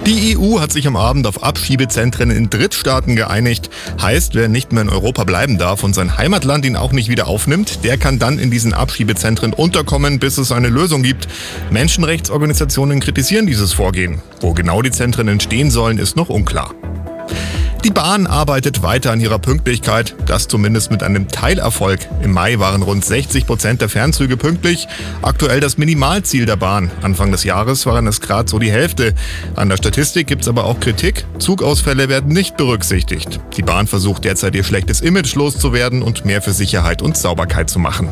Die EU hat sich am Abend auf Abschiebezentren in Drittstaaten geeinigt. Heißt, wer nicht mehr in Europa bleiben darf und sein Heimatland ihn auch nicht wieder aufnimmt, der kann dann in diesen Abschiebezentren unterkommen, bis es eine Lösung gibt. Menschenrechtsorganisationen kritisieren dieses Vorgehen. Wo genau die Zentren entstehen sollen, ist noch unklar. Die Bahn arbeitet weiter an ihrer Pünktlichkeit, das zumindest mit einem Teilerfolg. Im Mai waren rund 60% der Fernzüge pünktlich. Aktuell das Minimalziel der Bahn. Anfang des Jahres waren es gerade so die Hälfte. An der Statistik gibt es aber auch Kritik. Zugausfälle werden nicht berücksichtigt. Die Bahn versucht derzeit ihr schlechtes Image loszuwerden und mehr für Sicherheit und Sauberkeit zu machen.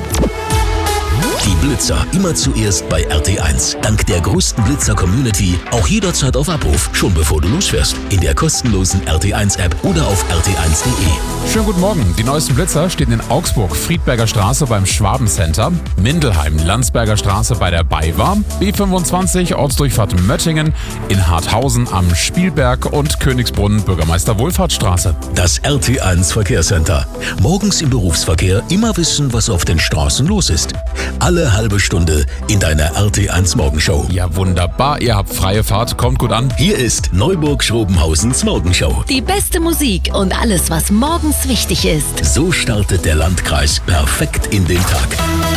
Die Blitzer immer zuerst bei RT1. Dank der größten Blitzer-Community auch jederzeit auf Abruf, schon bevor du losfährst. In der kostenlosen RT1-App oder auf rt1.de. Schönen guten Morgen. Die neuesten Blitzer stehen in Augsburg, Friedberger Straße beim Schwabencenter, Mindelheim, Landsberger Straße bei der BayWa, B25 Ortsdurchfahrt Möttingen, in Harthausen am Spielberg und Königsbrunn Bürgermeister Wohlfahrtsstraße. Das RT1 Verkehrscenter. Morgens im Berufsverkehr immer wissen, was auf den Straßen los ist. Alle halbe Stunde in deiner RT1 Morgenshow. Ja, wunderbar. Ihr habt freie Fahrt. Kommt gut an. Hier ist Neuburg-Schrobenhausens Morgenshow. Die beste Musik und alles, was morgens wichtig ist. So startet der Landkreis perfekt in den Tag.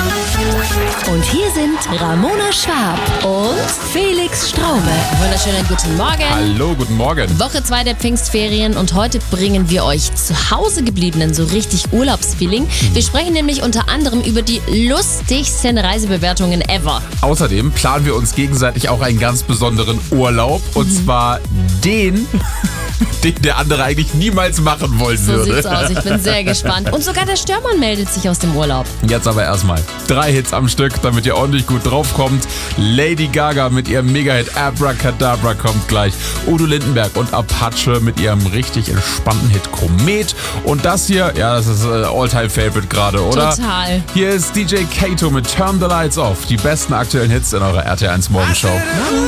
Und hier sind Ramona Schwab und Felix Straube. Wunderschönen guten Morgen. Hallo, guten Morgen. Woche 2 der Pfingstferien und heute bringen wir euch zu Hause gebliebenen so richtig Urlaubsfeeling. Wir sprechen nämlich unter anderem über die lustigsten Reisebewertungen ever. Außerdem planen wir uns gegenseitig auch einen ganz besonderen Urlaub. Und zwar den der andere eigentlich niemals machen wollen So würde. sieht's aus. Ich bin sehr gespannt. Und sogar der Störmann meldet sich aus dem Urlaub. Jetzt aber erstmal 3 Hits am Stück, damit ihr ordentlich gut draufkommt. Lady Gaga mit ihrem Mega-Hit Abracadabra kommt gleich. Udo Lindenberg und Apache mit ihrem richtig entspannten Hit Komet. Und das hier, ja, das ist All-Time-Favorite gerade, oder? Total. Hier ist DJ Kato mit Turn the Lights Off. Die besten aktuellen Hits in eurer RT1 Morgenshow.